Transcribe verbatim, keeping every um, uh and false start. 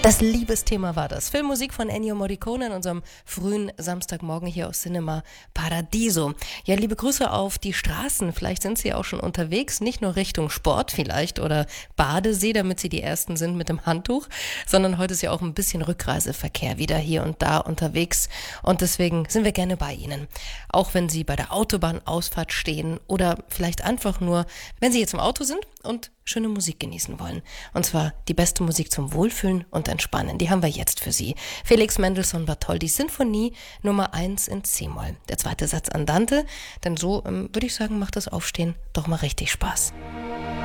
Das Liebesthema war das. Filmmusik von Ennio Morricone in unserem frühen Samstagmorgen hier aus Cinema Paradiso. Ja, liebe Grüße auf die Straßen. Vielleicht sind Sie auch schon unterwegs, nicht nur Richtung Sport vielleicht oder Badesee, damit Sie die Ersten sind mit dem Handtuch, sondern heute ist ja auch ein bisschen Rückreiseverkehr wieder hier und da unterwegs. Und deswegen sind wir gerne bei Ihnen. Auch wenn Sie bei der Autobahnausfahrt stehen oder vielleicht einfach nur, wenn Sie jetzt im Auto sind und schöne Musik genießen wollen. Und zwar die beste Musik zum Wohlfühlen und Entspannen. Die haben wir jetzt für Sie. Felix Mendelssohn Bartholdy Sinfonie Nummer eins in C-Moll. Der zweite Satz Andante, denn so, ähm, würde ich sagen, macht das Aufstehen doch mal richtig Spaß.